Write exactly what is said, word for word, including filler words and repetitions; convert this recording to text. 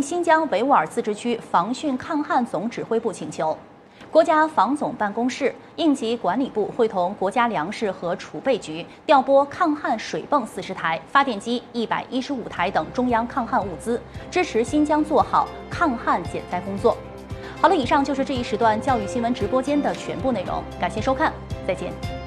应新疆维吾尔自治区防汛抗旱总指挥部请求，国家防总办公室、应急管理部会同国家粮食和储备局调拨抗旱水泵四十台、发电机一百一十五台等中央抗旱物资，支持新疆做好抗旱减灾工作。好了，以上就是这一时段教育新闻直播间的全部内容，感谢收看，再见。